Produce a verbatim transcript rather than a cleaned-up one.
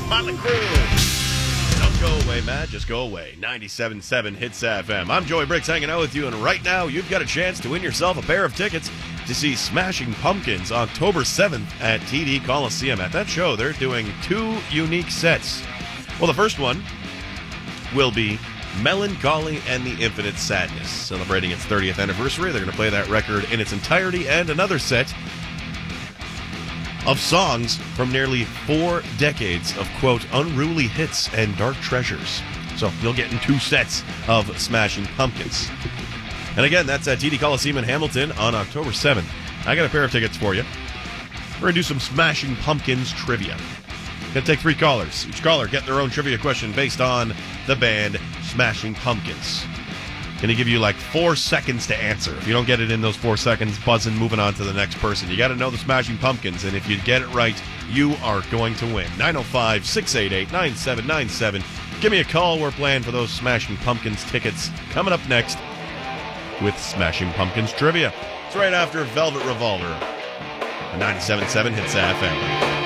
Motley Crue. Don't go away, Matt. Just go away. ninety-seven point seven Hits F M. I'm Joey Briggs hanging out with you, and right now you've got a chance to win yourself a pair of tickets to see Smashing Pumpkins October seventh at T D Coliseum. At that show, they're doing two unique sets. Well, the first one will be Melancholy and the Infinite Sadness, celebrating its thirtieth anniversary. They're going to play that record in its entirety, and another set of songs from nearly four decades of, quote, unruly hits and dark treasures. So you'll get in two sets of Smashing Pumpkins. And again, that's at T D Coliseum in Hamilton on October seventh. I got a pair of tickets for you. We're going to do some Smashing Pumpkins trivia. Going to take three callers. Each caller get their own trivia question based on the band Smashing Pumpkins. Going to give you like four seconds to answer. If you don't get it in those four seconds, buzzing, moving on to the next person. You got to know the Smashing Pumpkins, and if you get it right, you are going to win. nine oh five, six eight eight, nine seven nine seven. Give me a call. We're playing for those Smashing Pumpkins tickets. Coming up next with Smashing Pumpkins trivia. It's right after Velvet Revolver. ninety-seven point seven Hits F M.